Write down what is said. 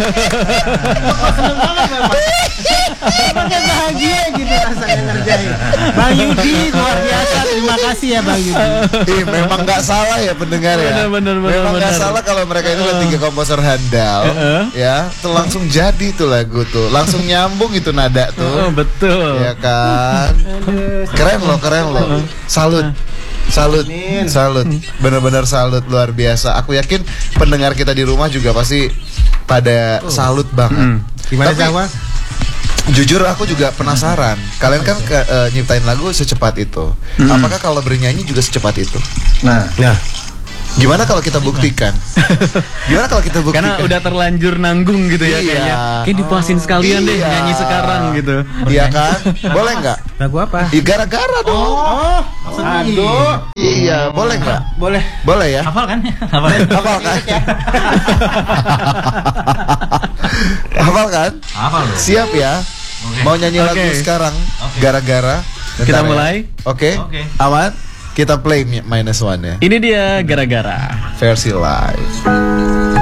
Seneng banget memang. Makanya bahagia gitu rasanya ngerjain. Bang Yudi luar biasa, terima kasih ya Bang Yudi. Memang nggak salah ya pendengar ya. Benar, Memang nggak salah kalau mereka itu kan 3 komposer handal, ya, tuh langsung jadi tuh lagu tuh, langsung nyambung itu nada tuh. Betul. Ya kan, keren loh. Salut, benar-benar salut, luar biasa. Aku yakin pendengar kita di rumah juga pasti pada salut banget. Gimana Tapi, Jawa? jujur aku juga penasaran. Kalian kan nyiptain lagu secepat itu. Apakah kalau bernyanyi juga secepat itu? Nah. Gimana kalau kita buktikan? Karena udah terlanjur nanggung gitu ya, kayaknya. Kayak dipuasin sekalian deh nyanyi sekarang gitu. Iya kan? Boleh nggak? Lagu apa? Gara-gara dong. Aduh. Iya, boleh nggak? Boleh. Boleh ya? Hafal kan? Hafal kan? Hafal kan? Hafal loh. Siap ya? Mau nyanyi lagu sekarang? Gara-gara. Kita Bentar ya. mulai. Oke. Aman? Kita play -1 ya. Ini dia gara-gara. Versi live.